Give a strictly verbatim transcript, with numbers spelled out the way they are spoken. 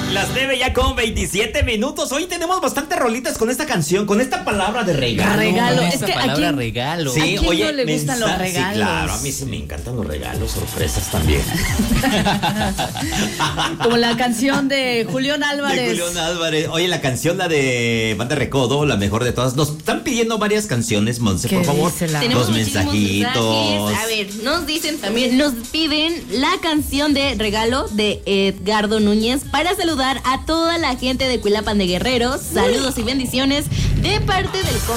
Las nueve ya con veintisiete minutos. Hoy tenemos bastantes rolitas con esta canción, con esta palabra de regalo. Regalo, es es que palabra ¿a quién, regalo. Sí, ¿a quién oye, no le gustan mensa- los regalos? Sí, claro, a mí sí me encantan los regalos, sorpresas también. Como la canción de Julián Álvarez. De Julián Álvarez. Oye, la canción, la de Banda Recodo, la mejor de todas. Nos están pidiendo varias canciones, Monse, ¿Qué por favor. dice la- Tenemos Los muchísimos mensajitos. mensajes. A ver, nos dicen también, nos piden la canción de regalo de Edgardo Núñez para saludar a toda la gente de Cuilapan de Guerrero. Saludos y bendiciones de parte del